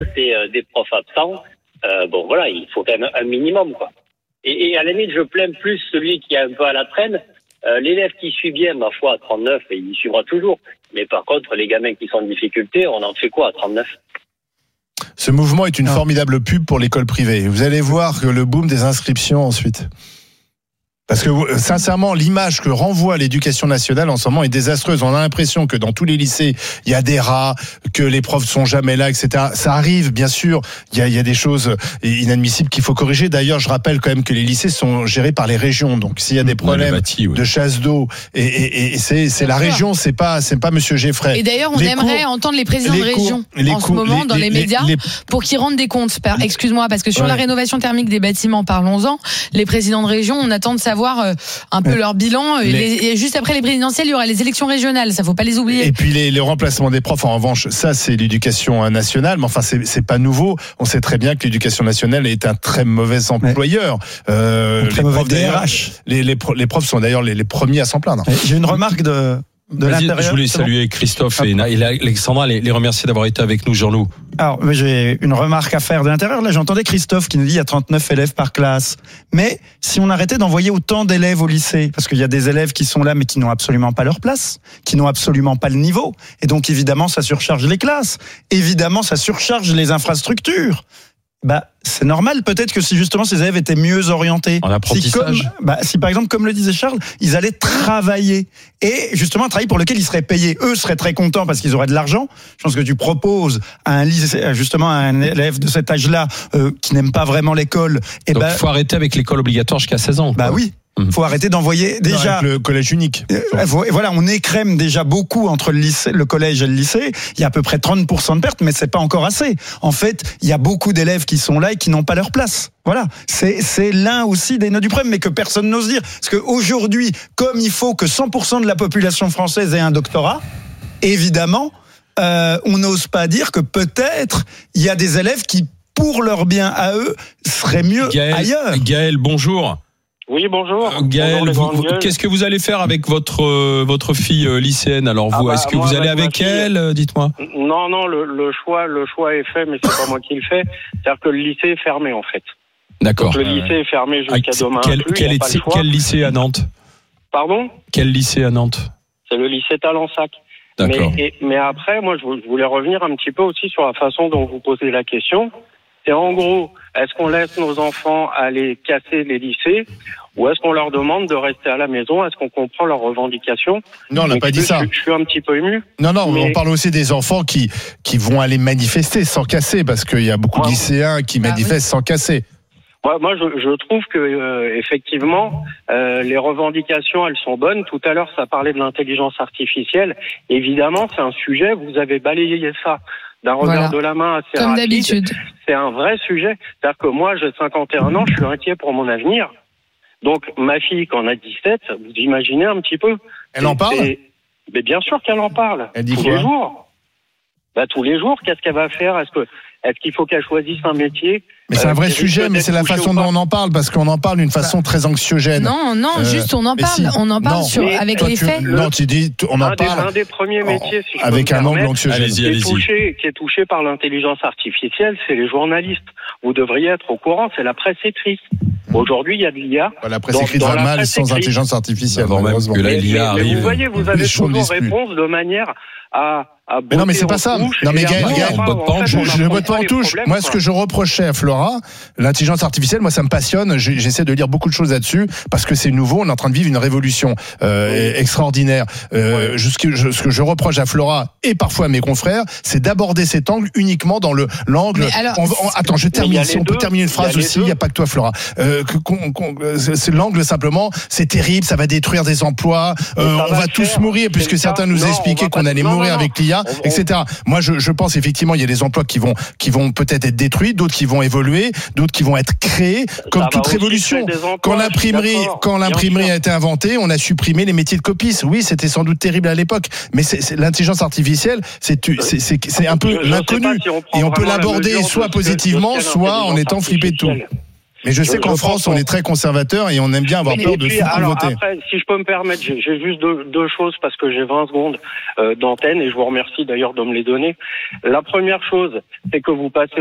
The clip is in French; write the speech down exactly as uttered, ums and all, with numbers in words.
c'est euh, des profs absents. Euh, bon, voilà, il faut quand même un minimum, quoi. Et, et à la limite, je plains plus celui qui est un peu à la traîne. Euh, l'élève qui suit bien, ma foi, à trente-neuf, et il suivra toujours. Mais par contre, les gamins qui sont en difficulté, on en fait quoi à trente-neuf ? Ce mouvement est une non. formidable pub pour l'école privée. Vous allez voir que le boom des inscriptions ensuite. Parce que sincèrement, l'image que renvoie l'éducation nationale en ce moment est désastreuse. On a l'impression que dans tous les lycées, il y a des rats, que les profs sont jamais là, et cetera. Ça arrive, bien sûr. Il y a, il y a des choses inadmissibles qu'il faut corriger. D'ailleurs, je rappelle quand même que les lycées sont gérés par les régions. Donc, s'il y a des problèmes bâtis, oui. de chasse d'eau, et, et, et c'est, c'est la région, c'est pas, c'est pas Monsieur Geffray. Et d'ailleurs, on les aimerait cours, entendre les présidents les de région en cours, ce moment les, dans les, les médias les, les... pour qu'ils rendent des comptes. Excuse-moi, parce que sur ouais. la rénovation thermique des bâtiments, parlons-en. Les présidents de région, on attend de savoir un peu leur bilan. Les... Les, et juste après les présidentielles, il y aura les élections régionales. Ça, faut pas les oublier. Et puis les, les remplacements des profs, en revanche, ça, c'est l'éducation nationale. Mais enfin, c'est, c'est pas nouveau. On sait très bien que l'éducation nationale est un très mauvais employeur. Euh, très les, mauvais profs, D R H. Les, les, les profs sont d'ailleurs les, les premiers à s'en plaindre. J'ai une remarque de. De je voulais saluer Christophe et, et Alexandra, les, les remercier d'avoir été avec nous, Jean-Loup. Alors, j'ai une remarque à faire de l'intérieur. Là, j'entendais Christophe qui nous dit qu'il y a trente-neuf élèves par classe. Mais si on arrêtait d'envoyer autant d'élèves au lycée, parce qu'il y a des élèves qui sont là mais qui n'ont absolument pas leur place, qui n'ont absolument pas le niveau, et donc évidemment ça surcharge les classes, évidemment ça surcharge les infrastructures. Bah, c'est normal. Peut-être que si justement ces élèves étaient mieux orientés, en apprentissage, si, comme, bah, si par exemple, comme le disait Charles, ils allaient travailler et justement un travail pour lequel ils seraient payés. Eux seraient très contents parce qu'ils auraient de l'argent. Je pense que tu proposes à un lycée, justement à un élève de cet âge-là euh, qui n'aime pas vraiment l'école. Et donc, bah, faut arrêter avec l'école obligatoire jusqu'à seize ans. Bah quoi. oui. Il faut arrêter d'envoyer déjà avec le collège unique. Euh, voilà, on écrème déjà beaucoup entre le lycée, le collège et le lycée. Il y a à peu près trente pour cent de pertes, mais c'est pas encore assez. En fait, il y a beaucoup d'élèves qui sont là et qui n'ont pas leur place. Voilà, c'est c'est l'un aussi des nœuds du problème, mais que personne n'ose dire. Parce qu'aujourd'hui, comme il faut que cent pour cent de la population française ait un doctorat, évidemment, euh, on n'ose pas dire que peut-être il y a des élèves qui, pour leur bien à eux, seraient mieux Gaël, ailleurs. Gaël, bonjour. Oui, bonjour. Euh, Gaël, bonjour vous, vous, qu'est-ce que vous allez faire avec votre euh, votre fille euh, lycéenne ? Alors vous, ah bah, est-ce que vous allez avec elle euh, Dites-moi. Non, non, le, le choix, le choix est fait, mais c'est pas moi qui le fais. C'est-à-dire que le lycée est fermé en fait. D'accord. Donc, le lycée est fermé jusqu'à ah, demain. Quel, inclus, quel, est, quel lycée à Nantes ? Pardon ? Quel lycée à Nantes ? C'est le lycée Talensac. D'accord. Mais, et, mais après, moi, je voulais revenir un petit peu aussi sur la façon dont vous posez la question. C'est en gros, est-ce qu'on laisse nos enfants aller casser les lycées ou est-ce qu'on leur demande de rester à la maison ? Est-ce qu'on comprend leurs revendications ? Non, on n'a pas dit je, ça. Je, je suis un petit peu ému. Non, non, mais... on parle aussi des enfants qui, qui vont aller manifester sans casser, parce qu'il y a beaucoup ouais. de lycéens qui bah, manifestent oui. sans casser. Moi, moi je, je trouve que euh, effectivement, euh, les revendications, elles sont bonnes. Tout à l'heure, ça parlait de l'intelligence artificielle. Évidemment, c'est un sujet, vous avez balayé ça d'un revers voilà. de la main assez Comme rapide. d'habitude. C'est un vrai sujet. C'est-à-dire que moi, j'ai cinquante et un ans, je suis inquiet pour mon avenir. Donc, ma fille, quand on a dix-sept, vous imaginez un petit peu. Elle en parle ? Mais bien sûr qu'elle en parle. Elle dit tous quoi ? les jours. Bah, tous les jours, qu'est-ce qu'elle va faire ? Est-ce que, est-ce qu'il faut qu'elle choisisse un métier ? Mais c'est un vrai sujet, mais c'est la façon dont on en parle, parce qu'on en parle d'une façon bah, très anxiogène. Non, non, euh, juste on en parle, si, on en parle non, sur, avec toi, les tu, faits. Non, tu dis, on en un parle. Des, un des premiers métiers, si je avec un angle anxiogène. Allez-y, allez-y. Qui est touché, qui est touché par l'intelligence artificielle, c'est les journalistes. Vous devriez être au courant, c'est la presse écrite. Aujourd'hui, il y a de l'I A. La presse écrite va mal sans écrite. Intelligence artificielle. Avant même que là, l'I A arrive. Vous voyez, vous avez toujours réponse de manière à. Mais non, mais c'est pas ça. Non, mais Gaël, je ne botte pas en touche. Moi, ce que je reprochais à Flora, l'intelligence artificielle, moi, ça me passionne. J'essaie de lire beaucoup de choses là-dessus parce que c'est nouveau. On est en train de vivre une révolution euh, extraordinaire. Euh, ce, que je, ce que je reproche à Flora et parfois à mes confrères, c'est d'aborder cet angle uniquement dans le l'angle. Alors, on, on, attends, je termine. Si on peut terminer une phrase aussi, il n'y a pas que toi, Flora. Euh, qu'on, qu'on, c'est l'angle simplement. C'est terrible. Ça va détruire des emplois. Euh, on va tous mourir puisque certains nous expliquaient qu'on allait mourir avec l'I A. et cetera. Moi, je, je pense effectivement, il y a des emplois qui vont, qui vont peut-être être détruits, d'autres qui vont évoluer, d'autres qui vont être créés, comme toute révolution. Quand l'imprimerie, quand l'imprimerie a été inventée, on a supprimé les métiers de copistes. Oui, c'était sans doute terrible à l'époque, mais c'est, c'est, l'intelligence artificielle, c'est, c'est, c'est, c'est un peu je, l'inconnu, si et on peut l'aborder soit positivement, soit en étant flippé de tout. Mais je sais je, qu'en je France, on est très conservateur et on aime bien avoir mais, peur de puis, tout alors, voter. Après, si je peux me permettre, j'ai, j'ai juste deux, deux choses parce que j'ai vingt secondes euh, d'antenne et je vous remercie d'ailleurs de me les donner. La première chose, c'est que vous passez